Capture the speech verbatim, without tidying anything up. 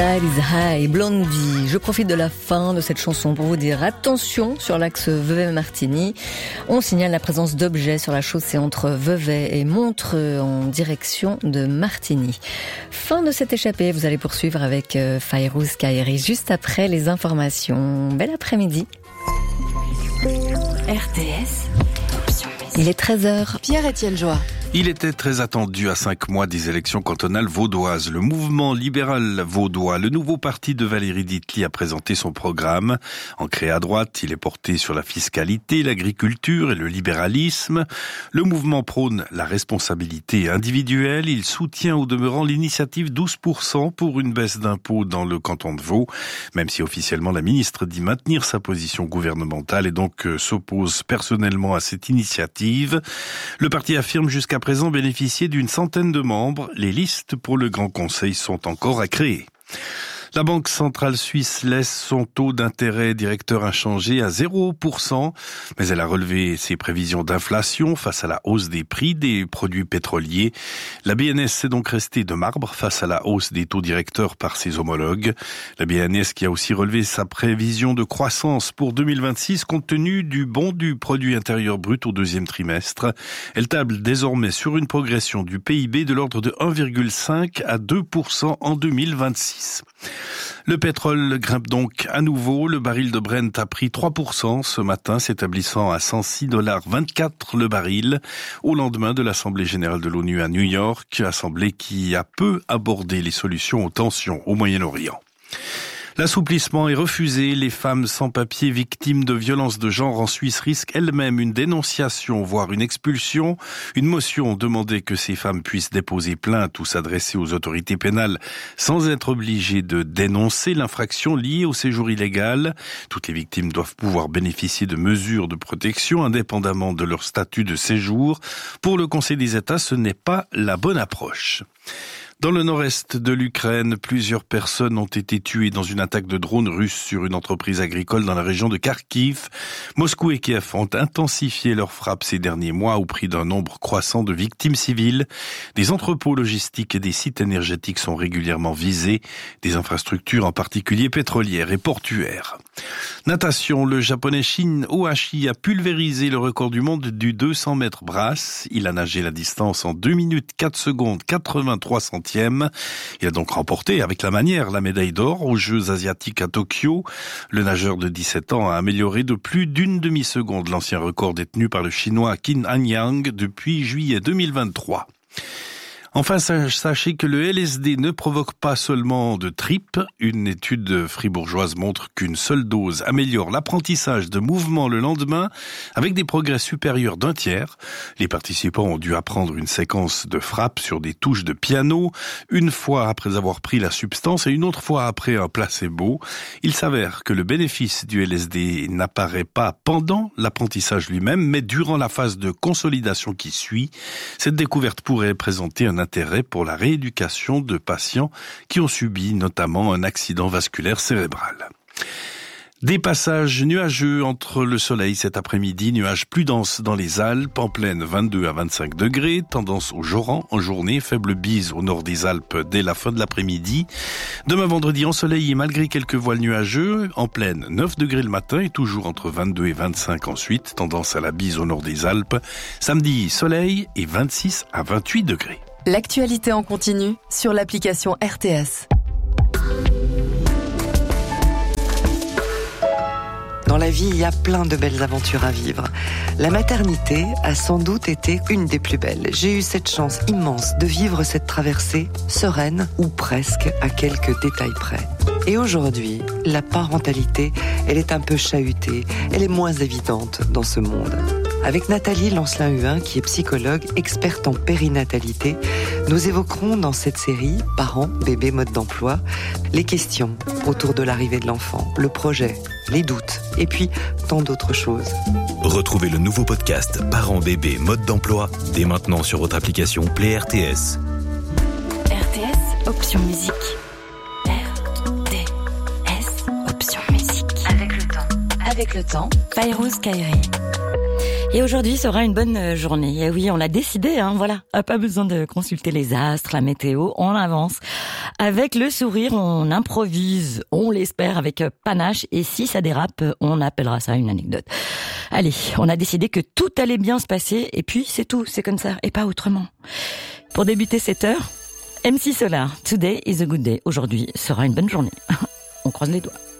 High, Blondie. Je profite de la fin de cette chanson pour vous dire attention sur l'axe Vevey-Martigny. On signale la présence d'objets sur la chaussée entre Vevey et Montreux en direction de Martigny. Fin de cette échappée, vous allez poursuivre avec Fayrouz Kairi juste après les informations. Bel après-midi. R T S. Il est treize heures. Pierre-Étienne Joie. Il était très attendu à cinq mois des élections cantonales vaudoises. Le mouvement libéral vaudois, le nouveau parti de Valérie Ditli, a présenté son programme. Ancré à droite, il est porté sur la fiscalité, l'agriculture et le libéralisme. Le mouvement prône la responsabilité individuelle. Il soutient au demeurant l'initiative douze pour cent pour une baisse d'impôts dans le canton de Vaud, même si officiellement la ministre dit maintenir sa position gouvernementale et donc euh, s'oppose personnellement à cette initiative. Le parti affirme jusqu'à présent bénéficier d'une centaine de membres. Les listes pour le Grand Conseil sont encore à créer. La Banque centrale suisse laisse son taux d'intérêt directeur inchangé à zéro pour cent, mais elle a relevé ses prévisions d'inflation face à la hausse des prix des produits pétroliers. La B N S est donc restée de marbre face à la hausse des taux directeurs par ses homologues. La B N S qui a aussi relevé sa prévision de croissance pour deux mille vingt-six compte tenu du bond du produit intérieur brut au deuxième trimestre. Elle table désormais sur une progression du P I B de l'ordre de un virgule cinq à deux pour cent en deux mille vingt-six. Le pétrole grimpe donc à nouveau. Le baril de Brent a pris trois pour cent ce matin, s'établissant à cent six virgule vingt-quatre dollars le baril, au lendemain de l'Assemblée générale de l'ONU à New York, assemblée qui a peu abordé les solutions aux tensions au Moyen-Orient. L'assouplissement est refusé. Les femmes sans papier victimes de violences de genre en Suisse risquent elles-mêmes une dénonciation, voire une expulsion. Une motion demandait que ces femmes puissent déposer plainte ou s'adresser aux autorités pénales sans être obligées de dénoncer l'infraction liée au séjour illégal. Toutes les victimes doivent pouvoir bénéficier de mesures de protection indépendamment de leur statut de séjour. Pour le Conseil des États, ce n'est pas la bonne approche. Dans le nord-est de l'Ukraine, plusieurs personnes ont été tuées dans une attaque de drones russes sur une entreprise agricole dans la région de Kharkiv. Moscou et Kiev ont intensifié leurs frappes ces derniers mois au prix d'un nombre croissant de victimes civiles. Des entrepôts logistiques et des sites énergétiques sont régulièrement visés, des infrastructures en particulier pétrolières et portuaires. Natation, le japonais Shin Ohashi a pulvérisé le record du monde du deux cents mètres brasse. Il a nagé la distance en deux minutes quatre secondes quatre-vingt-trois centièmes. Il a donc remporté avec la manière la médaille d'or aux Jeux asiatiques à Tokyo. Le nageur de dix-sept ans a amélioré de plus d'une demi-seconde l'ancien record détenu par le chinois Qin Anyang depuis juillet deux mille vingt-trois. Enfin, sachez que le L S D ne provoque pas seulement de tripes. Une étude fribourgeoise montre qu'une seule dose améliore l'apprentissage de mouvement le lendemain avec des progrès supérieurs d'un tiers. Les participants ont dû apprendre une séquence de frappes sur des touches de piano, une fois après avoir pris la substance et une autre fois après un placebo. Il s'avère que le bénéfice du L S D n'apparaît pas pendant l'apprentissage lui-même, mais durant la phase de consolidation qui suit. Cette découverte pourrait présenter un intérêt pour la rééducation de patients qui ont subi notamment un accident vasculaire cérébral. Des passages nuageux entre le soleil cet après-midi, nuages plus denses dans les Alpes, en plaine vingt-deux à vingt-cinq degrés, tendance au joran en journée, faible bise au nord des Alpes dès la fin de l'après-midi. Demain vendredi ensoleillé malgré quelques voiles nuageux, en plaine neuf degrés le matin et toujours entre vingt-deux et vingt-cinq ensuite, tendance à la bise au nord des Alpes. Samedi soleil et vingt-six à vingt-huit degrés. L'actualité en continu sur l'application R T S. Dans la vie, il y a plein de belles aventures à vivre. La maternité a sans doute été une des plus belles. J'ai eu cette chance immense de vivre cette traversée sereine ou presque à quelques détails près. Et aujourd'hui, la parentalité, elle est un peu chahutée, elle est moins évidente dans ce monde. Avec Nathalie Lancelin-Huin, qui est psychologue, experte en périnatalité, nous évoquerons dans cette série « Parents, bébés, mode d'emploi » les questions autour de l'arrivée de l'enfant, le projet, les doutes et puis tant d'autres choses. Retrouvez le nouveau podcast « Parents, bébés, mode d'emploi » dès maintenant sur votre application Play R T S. R T S, option musique. R T S, option musique. Avec le temps. Avec le temps, Fayrouz Kairi. Et aujourd'hui sera une bonne journée. Et oui, on l'a décidé, hein, voilà. Pas besoin de consulter les astres, la météo, on avance. Avec le sourire, on improvise, on l'espère avec panache, et si ça dérape, on appellera ça une anecdote. Allez, on a décidé que tout allait bien se passer, et puis c'est tout, c'est comme ça, et pas autrement. Pour débuter cette heure, M C Solar, Today is a good day. Aujourd'hui sera une bonne journée. On croise les doigts.